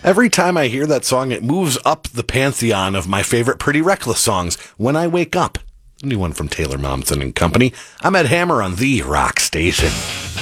Every time I hear that song, it moves up the pantheon of my favorite Pretty Reckless songs. When I Wake Up, a new one from Taylor Momsen and Company. I'm Ed Hammer on the Rock Station.